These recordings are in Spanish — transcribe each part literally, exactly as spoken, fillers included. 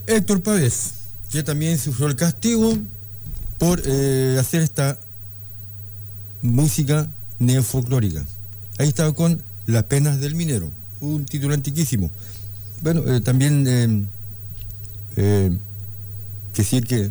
Héctor Pavés, que también sufrió el castigo por eh, hacer esta música neofolclórica. Ahí estaba con Las penas del minero, un título antiquísimo. Bueno, eh, también eh, eh, decir que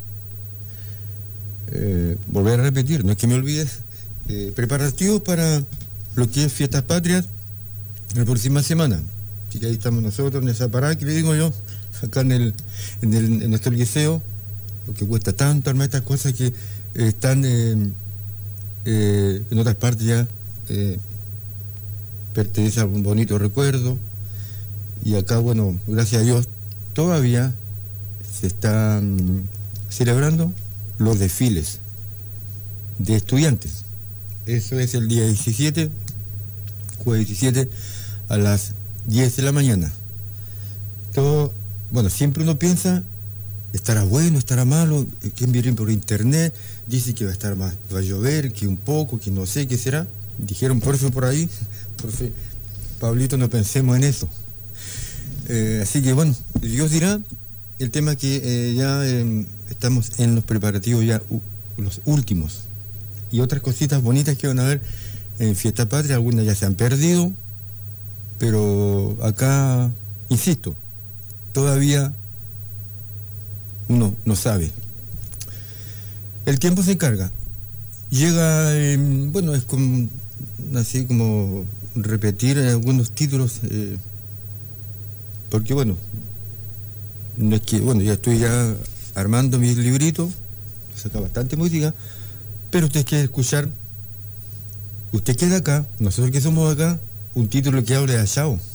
eh, volver a repetir, no es que me olvides, eh, preparativos para lo que es Fiestas Patrias la próxima semana. Así que ahí estamos nosotros en esa parada que le digo yo, acá en el, en el en nuestro liceo, porque cuesta tanto armar estas cosas que eh, están eh, eh, en otras partes ya eh, pertenece a un bonito recuerdo, y acá, bueno, gracias a Dios, todavía se están celebrando los desfiles de estudiantes. Eso es el día diecisiete, jueves diecisiete, a las diez de la mañana. Todo, bueno, siempre uno piensa, estará bueno, estará malo, quien viene por internet, dice que va a estar más, va a llover, que un poco, que no sé qué será. Dijeron por eso por ahí, por eso, Pablito, no pensemos en eso. Eh, así que bueno, Dios dirá. El tema que eh, ya eh, estamos en los preparativos ya uh, los últimos, y otras cositas bonitas que van a haber en Fiesta Patria, algunas ya se han perdido, pero acá, insisto, todavía uno no sabe. El tiempo se encarga. Llega, eh, bueno, es como, así como repetir algunos títulos, eh, porque bueno, no es que, bueno, ya estoy ya armando mi librito, saca bastante música, pero usted quiere escuchar, usted queda acá, nosotros que somos acá, un título que hable de Achao.